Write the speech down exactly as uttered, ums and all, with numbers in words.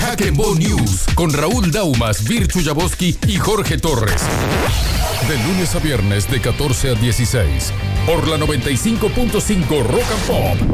Hack'n'Bone News con Raúl Daumas, Virchu Yaboski y Jorge Torres. De lunes a viernes de catorce a dieciséis por la noventa y cinco punto cinco Rock and Pop.